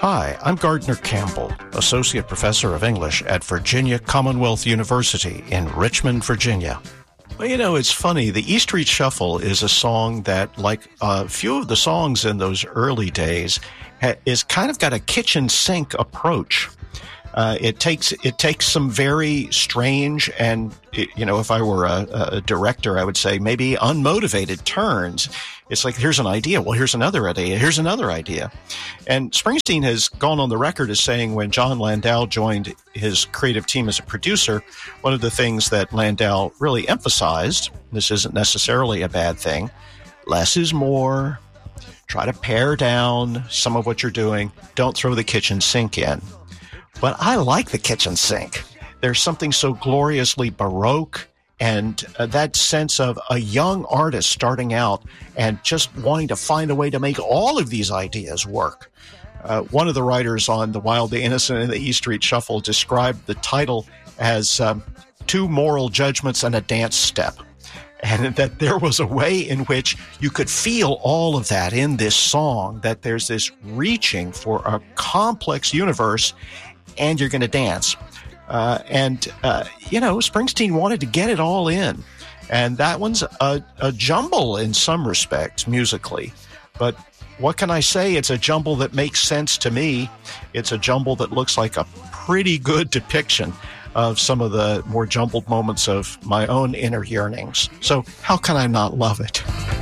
Hi, I'm Gardner Campbell, Associate Professor of English at Virginia Commonwealth University in Richmond, Virginia. Well, you know, it's funny. The E Street Shuffle is a song that, like a few of the songs in those early days, is kind of got a kitchen sink approach. It takes some very strange and, you know, if I were a director, I would say maybe unmotivated turns. It's like, here's an idea. Well, here's another idea. Here's another idea. And Springsteen has gone on the record as saying when Jon Landau joined his creative team as a producer, one of the things that Landau really emphasized, this isn't necessarily a bad thing, less is more. Try to pare down some of what you're doing. Don't throw the kitchen sink in. But I like the kitchen sink. There's something so gloriously Baroque and that sense of a young artist starting out and just wanting to find a way to make all of these ideas work. One of the writers on The Wild, the Innocent, and the E Street Shuffle described the title as two moral judgments and a dance step. And that there was a way in which you could feel all of that in this song, that there's this reaching for a complex universe, and you're going to dance. You know, Springsteen wanted to get it all in. And that one's a jumble in some respects musically. But what can I say? It's a jumble that makes sense to me. It's a jumble that looks like a pretty good depiction of some of the more jumbled moments of my own inner yearnings. So how can I not love it?